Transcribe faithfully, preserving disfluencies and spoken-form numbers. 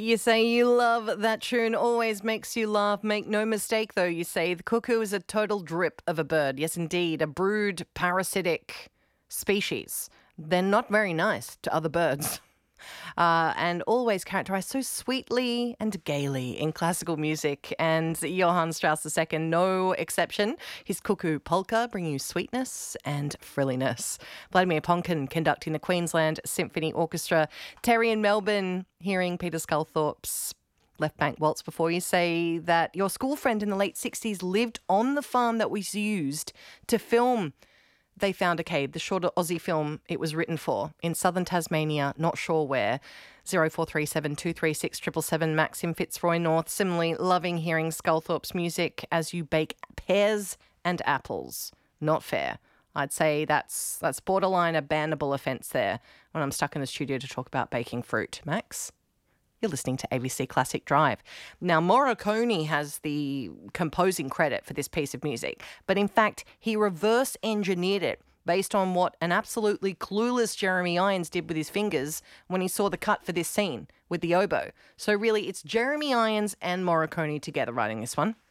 You say you love that tune, always makes you laugh. Make no mistake, though, you say the cuckoo is a total drip of a bird. Yes, indeed, a brood parasitic species. They're not very nice to other birds. Uh, and always characterized so sweetly and gaily in classical music. And Johann Strauss the Second, no exception. His Cuckoo Polka bringing you sweetness and frilliness. Vladimir Ponkin conducting the Queensland Symphony Orchestra. Terry in Melbourne hearing Peter Sculthorpe's Left Bank Waltz before. You say that your school friend in the late sixties lived on the farm that was used to film They Found a Cave, the shorter Aussie film it was written for, in southern Tasmania, not sure where. zero four three seven two three six seven seven seven, Max in Fitzroy North. Similarly, loving hearing Sculthorpe's music as you bake pears and apples. Not fair. I'd say that's that's borderline a bannable offence there when I'm stuck in the studio to talk about baking fruit. Max? You're listening to A B C Classic Drive. Now, Morricone has the composing credit for this piece of music, but in fact, he reverse engineered it based on what an absolutely clueless Jeremy Irons did with his fingers when he saw the cut for this scene with the oboe. So really, it's Jeremy Irons and Morricone together writing this one.